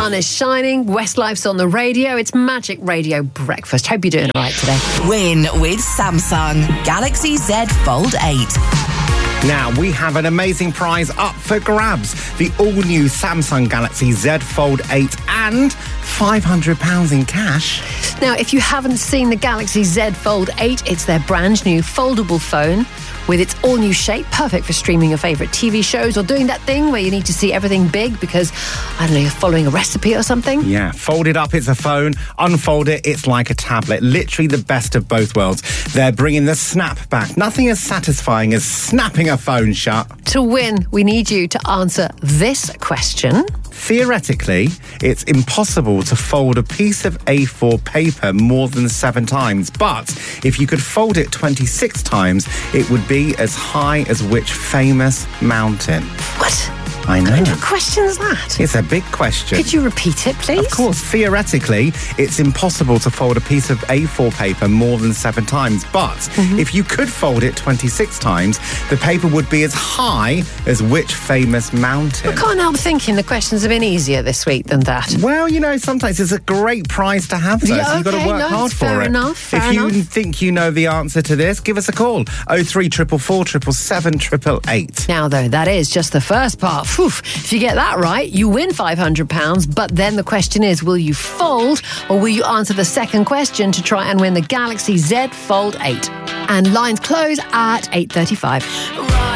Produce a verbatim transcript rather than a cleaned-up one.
sun is shining. Westlife's on the radio. It's Magic Radio Breakfast. Hope you're doing all right today. Win with Samsung Galaxy Z Fold eight. Now, we have an amazing prize up for grabs. The all-new Samsung Galaxy Z Fold eight and five hundred pounds in cash. Now, if you haven't seen the Galaxy Z Fold eight, it's their brand new foldable phone with its all-new shape, perfect for streaming your favourite T V shows or doing that thing where you need to see everything big because, I don't know, you're following a recipe or something. Yeah, fold it up, it's a phone. Unfold it, it's like a tablet. Literally the best of both worlds. They're bringing the snap back. Nothing as satisfying as snapping a phone shut. To win, we need you to answer this question. Theoretically, it's impossible to fold a piece of A four paper more than seven times. But if you could fold it twenty-six times, it would be as high as which famous mountain? What? I know. What kind of question is that? It's a big question. Could you repeat it, please? Of course. Theoretically, it's impossible to fold a piece of A four paper more than seven times. But mm-hmm. if you could fold it twenty-six times, the paper would be as high as which famous mountain? I can't help thinking the questions have been easier this week than that. Well, you know, sometimes it's a great prize to have, though, yeah, so you've got okay, to work no, hard for fair it. Enough, fair if you enough. think you know the answer to this, give us a call. oh three four four, seven seven seven, eight eight eight. Now, though, that is just the first part. Whew. If you get that right, you win five hundred pounds. But then the question is, will you fold or will you answer the second question to try and win the Galaxy Z Fold eight? And lines close at eight thirty-five.